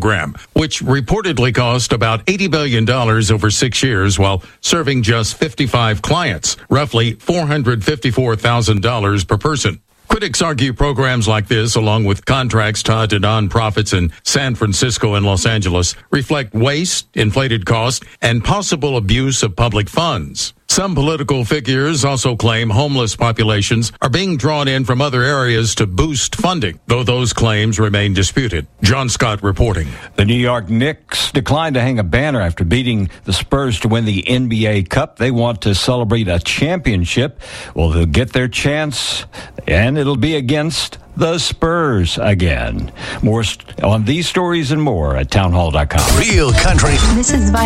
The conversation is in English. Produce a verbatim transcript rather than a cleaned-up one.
program, which reportedly cost about eighty billion dollars over six years while serving just fifty-five clients, roughly four hundred fifty-four thousand dollars per person. Critics argue programs like this, along with contracts tied to nonprofits in San Francisco and Los Angeles, reflect waste, inflated costs, and possible abuse of public funds. Some political figures also claim homeless populations are being drawn in from other areas to boost funding, though those claims remain disputed. John Scott reporting. The New York Knicks declined to hang a banner after beating the Spurs to win the N B A Cup. They want to celebrate a championship. Well, they'll get their chance, and it'll be against the Spurs again. More st- on these stories and more at townhall dot com. Real country. This is